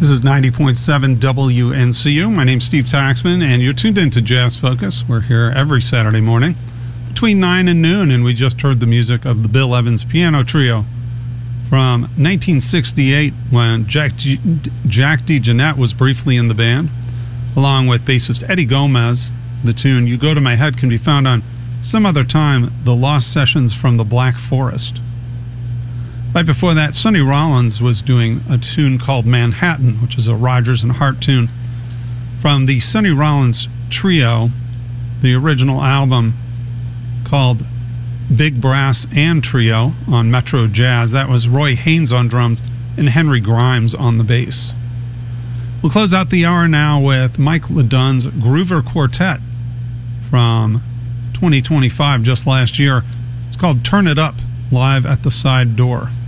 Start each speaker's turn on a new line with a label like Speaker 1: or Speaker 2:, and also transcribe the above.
Speaker 1: This is 90.7 WNCU. My name's Steve Taxman, and you're tuned into Jazz Focus. We're here every Saturday morning between 9 and noon, and we just heard the music of the Bill Evans Piano Trio from 1968 when Jack DeJohnette was briefly in the band, along with bassist Eddie Gomez. The tune You Go to My Head can be found on Some Other Time, The Lost Sessions from the Black Forest. Right before that, Sonny Rollins was doing a tune called Manhattan, which is a Rodgers and Hart tune from the Sonny Rollins Trio, the original album called Big Brass and Trio on Metro Jazz. That was Roy Haynes on drums and Henry Grimes on the bass. We'll close out the hour now with Mike LeDun's Groover Quartet from 2025, just last year. It's called Turn It Up, live at the Side Door.